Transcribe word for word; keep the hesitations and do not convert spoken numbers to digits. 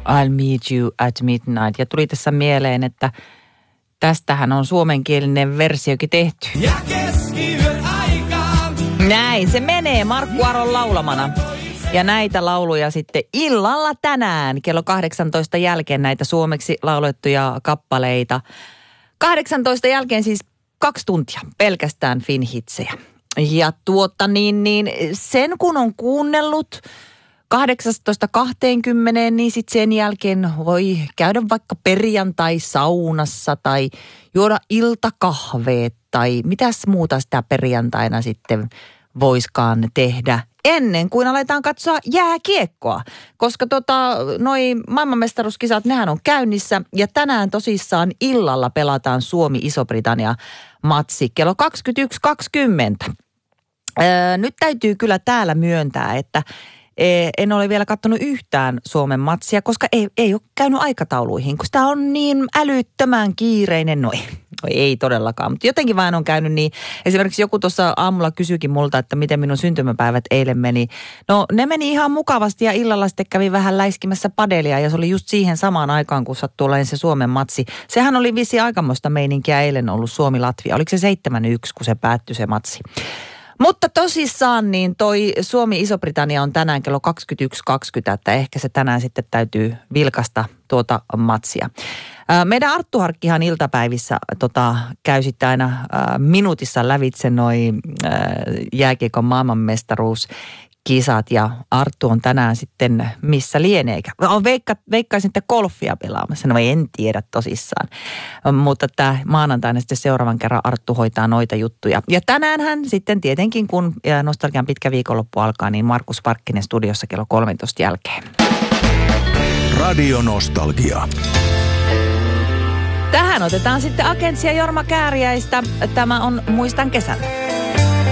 I'll meet you at midnight. Ja tuli tässä mieleen, että tästähän on suomenkielinen versiokin tehty. Ja keskiyön aikaan. Näin se menee Markku Aron laulamana. Ja näitä lauluja sitten illalla tänään kello kahdeksantoista jälkeen näitä suomeksi laulettuja kappaleita. kahdeksantoista jälkeen siis kaksi tuntia pelkästään Finhitsejä. Ja tuota niin, niin sen kun on kuunnellut kahdeksastatoista kaksikymmentä, niin sitten sen jälkeen voi käydä vaikka perjantai-saunassa tai juoda iltakahveet tai mitäs muuta sitä perjantaina sitten voiskaan tehdä ennen kuin aletaan katsoa jääkiekkoa. Koska tota, noi maailmanmestaruuskisat, nehän on käynnissä ja tänään tosissaan illalla pelataan Suomi-Iso-Britannia-matsi kello kaksikymmentäyksi kaksikymmentä. Öö, nyt täytyy kyllä täällä myöntää, että en ole vielä katsonut yhtään Suomen matsia, koska ei, ei ole käynyt aikatauluihin, kun tämä on niin älyttömän kiireinen. No ei, no ei todellakaan, mutta jotenkin vaan on käynyt niin. Esimerkiksi joku tuossa aamulla kysyikin multa, että miten minun syntymäpäivät eilen meni. No ne meni ihan mukavasti ja illalla sitten kävi vähän läiskimässä padelia ja se oli just siihen samaan aikaan, kun sattui olemaan se Suomen matsi. Sehän oli visi aikamoista meininkiä eilen ollut Suomi-Latvia. Oliko se seitsemän yksi, kun se päättyi se matsi? Mutta tosissaan niin toi Suomi-Iso-Britannia on tänään kello kaksikymmentäyksi kaksikymmentä, että ehkä se tänään sitten täytyy vilkasta tuota matsia. Meidän Arttu Harkkihan iltapäivissä tota, käy sitten aina ä, minuutissa lävitse noi ä, jääkiekon maailmanmestaruus. Kisat ja Arttu on tänään sitten missä lieneekä. Veikka, veikkaisin, että golfia pelaamassa. No en tiedä tosissaan. Mutta tämä maanantaina sitten seuraavan kerran Arttu hoitaa noita juttuja. Ja tänäänhän sitten tietenkin, kun Nostalgian pitkä viikonloppu alkaa, niin Markus Parkkinen studiossa kello kolmetoista jälkeen. Radio Nostalgia. Tähän otetaan sitten Agentsia Jorma Kääriäistä. Tämä on Muistan kesän.